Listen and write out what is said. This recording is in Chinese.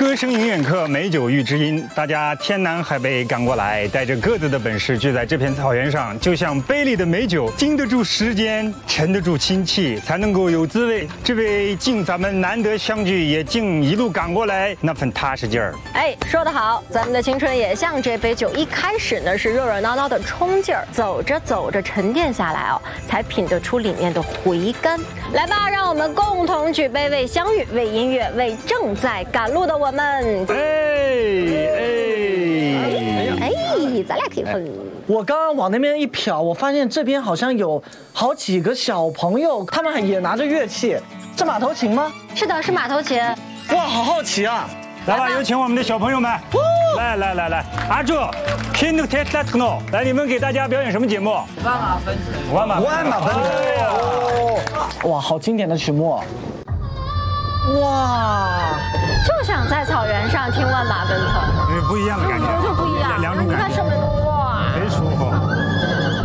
歌声云远客，美酒育知音。大家天南海北赶过来，带着各自的本事聚在这片草原上，就像杯里的美酒，经得住时间，沉得住亲戚，才能够有滋味。这位敬咱们难得相聚，也敬一路赶过来那份踏实劲儿。 哎，说得好，咱们的青春也像这杯酒，一开始呢是热热闹闹的冲劲儿，走着走着沉淀下来哦，才品得出里面的回甘。来吧，让我们共同举杯，为相遇，为音乐，为正在赶路的我们。咱俩可以分。 我刚刚往那边一瞟，我发现这边好像有好几个小朋友，他们也拿着乐器，这马头琴吗？ 是的，是马头琴。 哇，好好奇啊！ 来吧，有请我们的小朋友们。来，阿柱 ，King Tetano， 来，你们给大家表演什么节目？ 万马奔腾。 万马奔腾。哇，好经典的曲目。哇， 就想在草原上听万马奔腾， 不一样的感觉， 就不一样。 两种感觉。